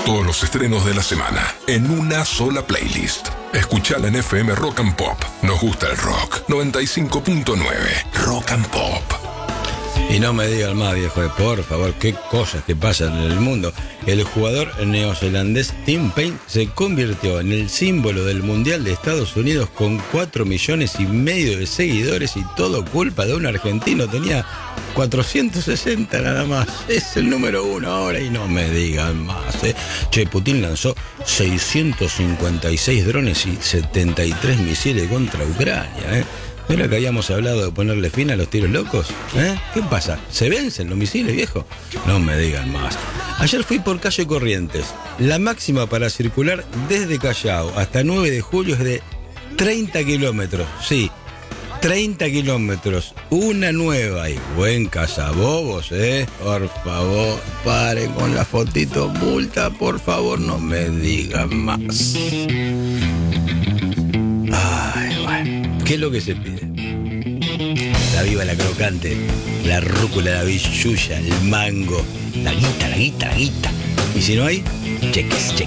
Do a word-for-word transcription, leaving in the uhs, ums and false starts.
Todos los estrenos de la semana en una sola playlist. Escuchala en F M Rock and Pop. Nos gusta el rock. noventa y cinco punto nueve Rock and Pop. Y no me digan más, viejo, por favor, qué cosas que pasan en el mundo. El jugador neozelandés Tim Payne se convirtió en el símbolo del Mundial de Estados Unidos con cuatro millones y medio de seguidores, y todo culpa de un argentino. Tenía cuatrocientos sesenta nada más. Es el número uno ahora y no me digan más, ¿eh? Che, Putin lanzó seiscientos cincuenta y seis drones y setenta y tres misiles contra Ucrania, ¿eh? ¿No era que habíamos hablado de ponerle fin a los tiros locos? ¿Eh? ¿Qué pasa? ¿Se vencen los misiles, viejo? No me digan más. Ayer fui por calle Corrientes. La máxima para circular desde Callao hasta nueve de julio es de treinta kilómetros. Sí, treinta kilómetros. Una nueva y buen cazabobos, ¿eh? Por favor, paren con la fotito. Multa, por favor, no me digan más. Ay, bueno. ¿Qué es lo que se pide? La viva, la crocante, la rúcula, la billulla, el mango, la guita, la guita, la guita. Y si no hay, cheques, cheques.